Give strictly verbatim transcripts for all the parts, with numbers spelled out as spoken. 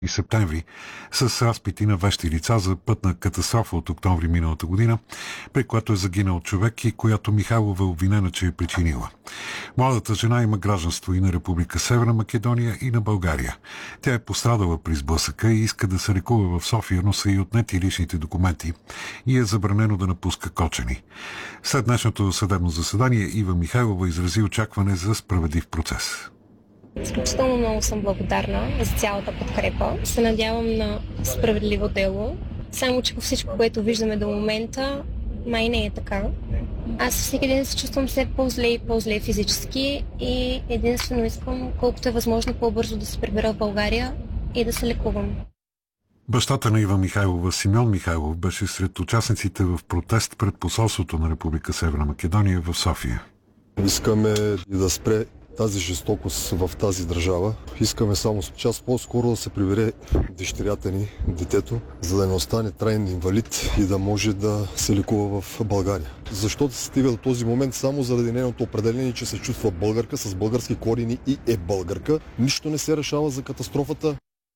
и септември с разпити на вещи лица за пътна катастрофа от октомври миналата година, при която е загинал човек и която Михайлова е обвинена, че е причинила. Младата жена има гражданство и на Република Северна Македония, и на България. Тя е пострадала при сблъсъка и иска да се лекува в София, но са и отнети личните документи и е забранено да напуска Кочани. След днешното съдебно заседание Ива Михайлова изрази очакване за справедлив процес. Изключително много съм благодарна за цялата подкрепа. Се надявам на справедливо дело. Само, че по всичко, което виждаме до момента, май не е така. Аз всеки ден се чувствам все по-зле и по-зле физически и единствено искам, колкото е възможно по-бързо да се прибера в България и да се лекувам. Бащата на Ива Михайлова, Симеон Михайлов, беше сред участниците в протест пред посолството на Република Северна Македония в София. Искаме да спре тази жестокост в тази държава. Искаме само час по-скоро да се прибере дъщерята ни, детето, за да не остане траен инвалид и да може да се лекува в България. Защото се стига до този момент само заради нейното определение, че се чувства българка с български корени и е българка. Нищо не се решава за катастрофата.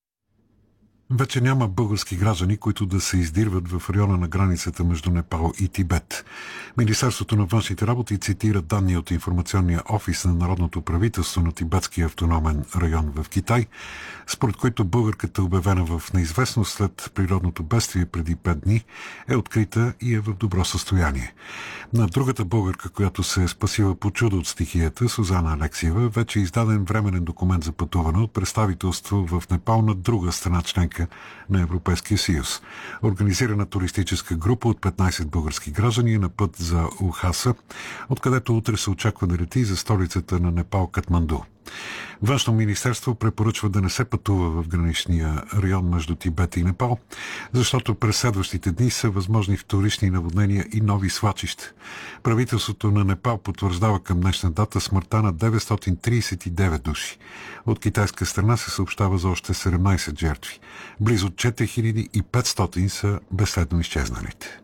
Вече няма български граждани, които да се издирват в района на границата между Непал и Тибет. Министерството на външните работи цитира данни от информационния офис на Народното правителство на Тибетския автономен район в Китай, според които българката, обявена в неизвестност след природното бедствие преди пет дни, е открита и е в добро състояние. На другата българка, която се е спасила по чудо от стихията, Сузана Алексиева, вече е издаден временен документ за пътуване от представителство в Непал на друга страна членка на Европейския съюз. Организирана туристическа група от петнайсет български граждани е на път за Лхаса, откъдето утре се очаква да лети за столицата на Непал Катманду. Външно министерство препоръчва да не се пътува в граничния район между Тибет и Непал, защото през следващите дни са възможни вторични наводнения и нови свлачища. Правителството на Непал потвърждава към днешна дата смъртта на деветстотин трийсет и девет души. От китайска страна се съобщава за още седемнайсет жертви. Близо четири хиляди и петстотин са безследно изчезналите.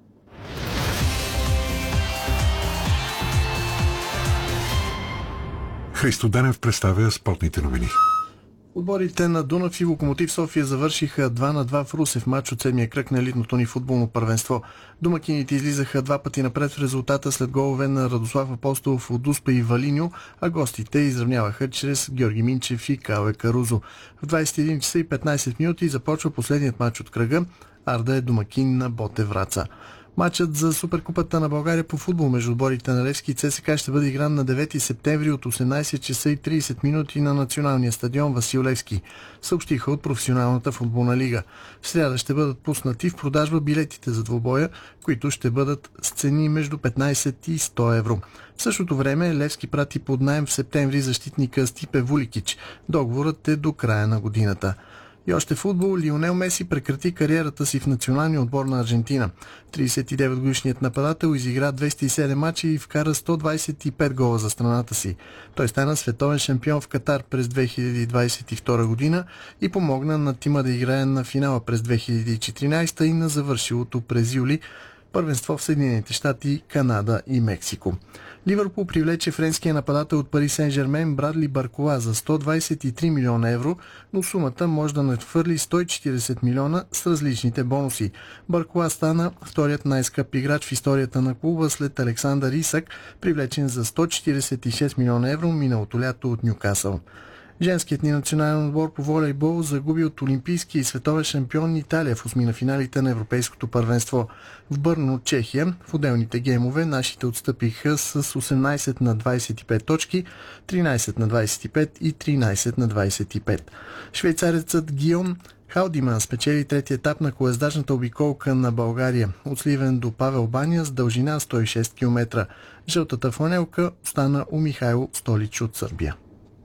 Христо Денев представя спортните новини. Отборите на Дунав и Локомотив София завършиха два на два в Русе в матч от седмия кръг на елитното ни футболно първенство. Домакините излизаха два пъти напред в резултата след голове на Радослав Апостолов от Успа и Валиньо, а гостите изравняваха чрез Георги Минчев и Кале Карузо. В двайсет и един часа и петнайсет минути започва последният матч от кръга. Арда е домакин на Ботев Враца. Матчът за Суперкупата на България по футбол между отборите на Левски и ЦСКА ще бъде игран на девети септември от осемнайсет часа и трийсет минути на националния стадион Васил Левски, съобщиха от професионалната футболна лига. В сряда ще бъдат пуснати в продажба билетите за двубоя, които ще бъдат с цени между петнайсет и сто евро. В същото време Левски прати под наем в септември защитника Стипе Вуликич. Договорът е до края на годината. И още футбол, Лионел Меси прекрати кариерата си в националния отбор на Аржентина. трийсет и девет годишният нападател изигра двеста и седем мача и вкара сто двайсет и пет гола за страната си. Той стана световен шампион в Катар през две хиляди двайсет и втора година и помогна на тима да играе на финала през две хиляди и четиринайсета и на завършилото през юли първенство в Съединените щати, Канада и Мексико. Ливърпул привлече френския нападател от Пари Сен-Жермен Брадли Баркола за сто двайсет и три милиона евро, но сумата може да надхвърли сто и четирийсет милиона с различните бонуси. Баркола стана вторият най-скъп играч в историята на клуба след Александър Исак, привлечен за сто четирийсет и шест милиона евро миналото лято от Нюкасъл. Женският ни национален отбор по волейбол загуби от олимпийски и световен шампион Италия в осми на финалите на Европейското първенство. В Бърно, Чехия, в отделните геймове нашите отстъпиха с осемнайсет на двайсет и пет точки, тринайсет на двайсет и пет и тринайсет на двайсет и пет. Швейцарецът Гион Халдиман спечели трети етап на колездачната обиколка на България от Сливен до Павел баня с дължина сто и шест километра. Жълтата фланелка остана у Михайло Столич от Сърбия.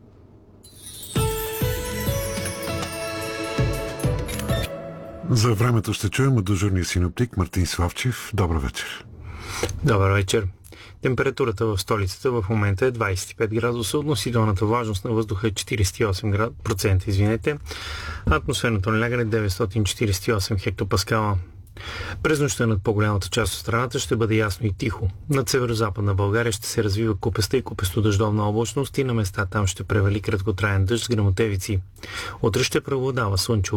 За времето ще чуем от дежурния синоптик Мартин Славчев. Добър вечер. Добър вечер. Температурата в столицата в момента е двайсет и пет градуса, относителната влажност на въздуха е четирийсет и осем процента, извинете, атмосферното налягане е деветстотин четирийсет и осем хектопаскала. През нощта над по-голямата част от страната ще бъде ясно и тихо. Над северо-западна България ще се развива купеста и купесто-дъждовна облачност и на места там ще превали краткотраен дъжд с гръмотевици. Утре ще преобладава слънчево